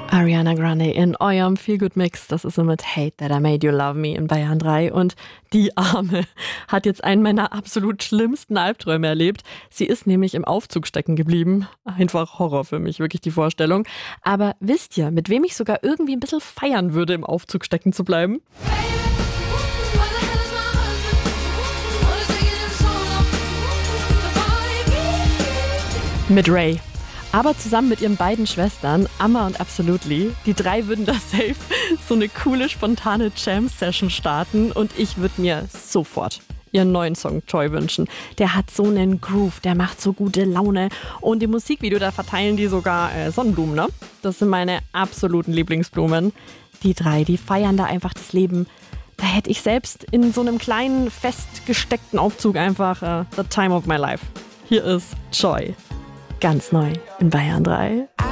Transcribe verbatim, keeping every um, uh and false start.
Ariana Grande in eurem Feel-Good-Mix. Das ist so mit Hate That I Made You Love Me in Bayern drei. Und die Arme hat jetzt einen meiner absolut schlimmsten Albträume erlebt. Sie ist nämlich im Aufzug stecken geblieben. Einfach Horror für mich, wirklich die Vorstellung. Aber wisst ihr, mit wem ich sogar irgendwie ein bisschen feiern würde, im Aufzug stecken zu bleiben? Mit Ray. Aber zusammen mit ihren beiden Schwestern, Amma und Absolutely. Die drei würden da safe so eine coole, spontane Jam-Session starten. Und ich würde mir sofort ihren neuen Song Joy wünschen. Der hat so einen Groove, der macht so gute Laune. Und im Musikvideo, da verteilen die sogar äh, Sonnenblumen, ne? Das sind meine absoluten Lieblingsblumen. Die drei, die feiern da einfach das Leben. Da hätte ich selbst in so einem kleinen, festgesteckten Aufzug einfach uh, the time of my life. Hier ist Joy. Ganz neu in Bayern drei.